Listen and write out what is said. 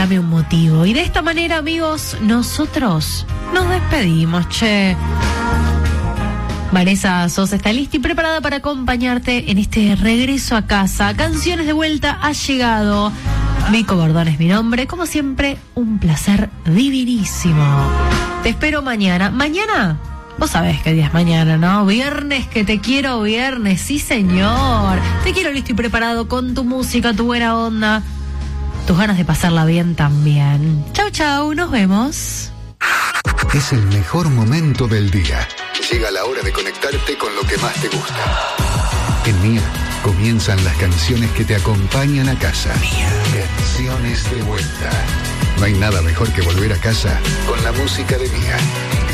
Dame un motivo. Y de esta manera, amigos, nosotros nos despedimos, che. Vanessa Sosa está lista y preparada para acompañarte en este regreso a casa. Canciones de vuelta ha llegado. Mico Bordón es mi nombre. Como siempre, un placer divinísimo. Te espero mañana. ¿Mañana? Vos sabés qué día es mañana, ¿no? Viernes, que te quiero viernes. Sí, señor. Te quiero listo y preparado con tu música, tu buena onda, tus ganas de pasarla bien también. Chau, chau. Nos vemos. Es el mejor momento del día. Llega la hora de conectarte con lo que más te gusta. En Mía comienzan las canciones que te acompañan a casa. Canciones de vuelta. No hay nada mejor que volver a casa con la música de Mía.